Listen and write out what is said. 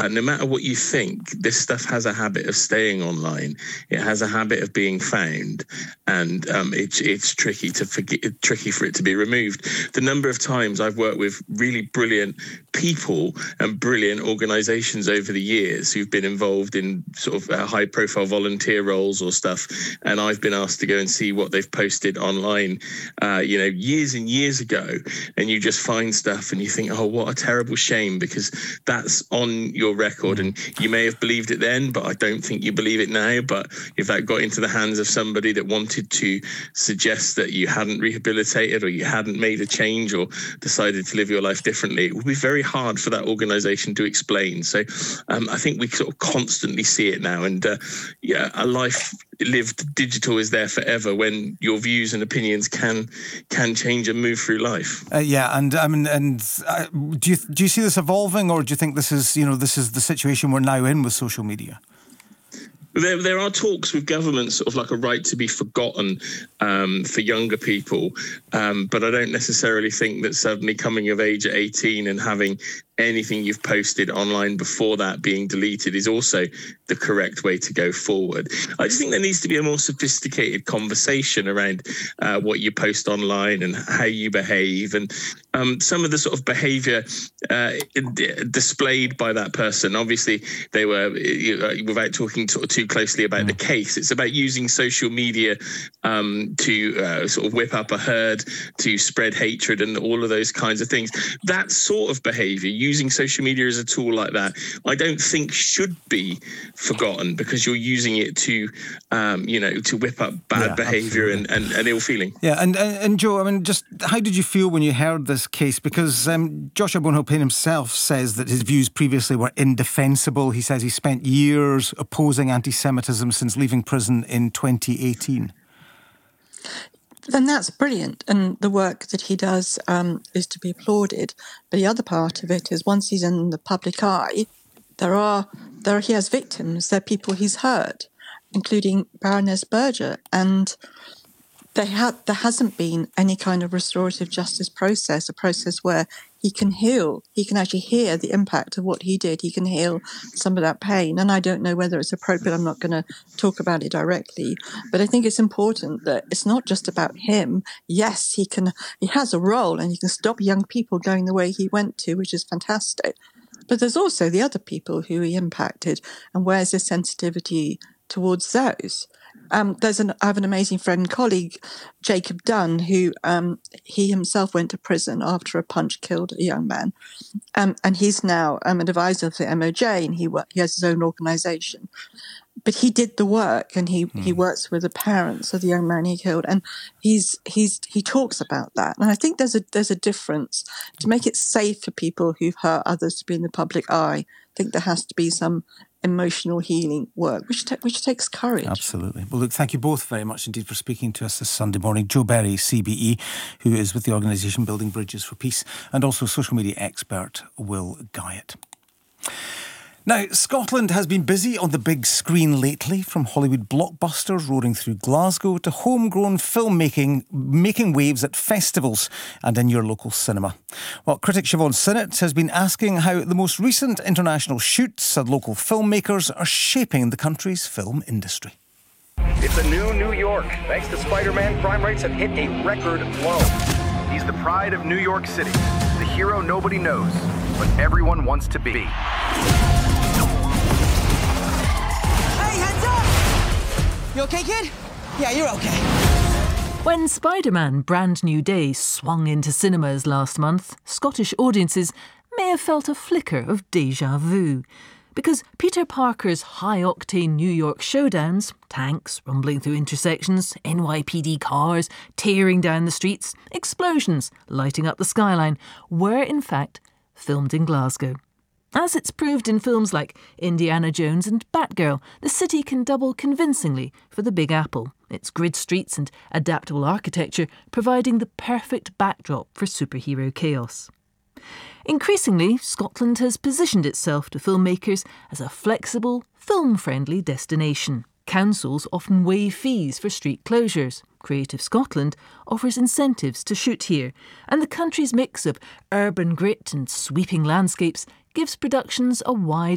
no matter what you think, this stuff has a habit of staying online. It has a habit of being found, and it's tricky for it to be removed. The number of times I've worked with really brilliant people and brilliant organisations over the years who've been involved in sort of high-profile volunteer roles or stuff, and I've been asked to go and see what they've posted online, years and years ago, and you just find stuff and you think, oh, what a terrible shame, because that's on your record, and you may have believed it then, but I don't think you believe it now. But if that got into the hands of somebody that wanted to suggest that you hadn't rehabilitated or you hadn't made a change or decided to live your life differently, it would be very hard for that organisation to explain. So I think we sort of constantly see it now, and a life lived digital is there forever when your views and opinions can change and move through life. Do you see this evolving, or do you think this is the situation we're now in with social media? There are talks with governments, sort of like a right to be forgotten for younger people, but I don't necessarily think that suddenly coming of age at 18 and having anything you've posted online before that being deleted is also the correct way to go forward. I just think there needs to be a more sophisticated conversation around what you post online and how you behave, and some of the sort of behaviour displayed by that person. Obviously, they were, without talking sort of too closely about the case, it's about using social media to sort of whip up a herd, to spread hatred and all of those kinds of things. That sort of behaviour, using social media as a tool like that, I don't think should be forgotten, because you're using it to, to whip up bad behaviour and ill feeling. Yeah, and Joe, I mean, just how did you feel when you heard this case? Because Joshua Bowen-Hilpin himself says that his views previously were indefensible. He says he spent years opposing anti-Semitism since leaving prison in 2018. And that's brilliant, and the work that he does is to be applauded. But the other part of it is, once he's in the public eye, he has victims. There are people he's hurt, including Baroness Berger, and there hasn't been any kind of restorative justice process, a process where he can heal. He can actually hear the impact of what he did. He can heal some of that pain. And I don't know whether it's appropriate. I'm not going to talk about it directly. But I think it's important that it's not just about him. Yes, he has a role, and he can stop young people going the way he went to, which is fantastic. But there's also the other people who he impacted, and where's his sensitivity towards those? I have an amazing friend and colleague, Jacob Dunn, who he himself went to prison after a punch killed a young man, and he's now an advisor for the MOJ, and he has his own organisation. But he did the work, and he works with the parents of the young man he killed, and he talks about that. And I think there's a difference. To make it safe for people who've hurt others to be in the public eye, I think there has to be some emotional healing work, which takes courage. Absolutely. Well, look, thank you both very much indeed for speaking to us this Sunday morning. Joe Berry, CBE, who is with the organisation Building Bridges for Peace, and also social media expert Will Guyatt. Now, Scotland has been busy on the big screen lately, from Hollywood blockbusters roaring through Glasgow to homegrown filmmaking making waves at festivals and in your local cinema. Well, critic Siobhan Sinnott has been asking how the most recent international shoots and local filmmakers are shaping the country's film industry. It's a new New York. Thanks to Spider-Man, crime rates have hit a record low. He's the pride of New York City, the hero nobody knows, but everyone wants to be. You okay, kid? Yeah, you're okay. When Spider-Man Brand New Day swung into cinemas last month, Scottish audiences may have felt a flicker of déjà vu. Because Peter Parker's high-octane New York showdowns, tanks rumbling through intersections, NYPD cars tearing down the streets, explosions lighting up the skyline, were in fact filmed in Glasgow. As it's proved in films like Indiana Jones and Batgirl, the city can double convincingly for the Big Apple, its grid streets and adaptable architecture providing the perfect backdrop for superhero chaos. Increasingly, Scotland has positioned itself to filmmakers as a flexible, film-friendly destination. Councils often waive fees for street closures. Creative Scotland offers incentives to shoot here, and the country's mix of urban grit and sweeping landscapes gives productions a wide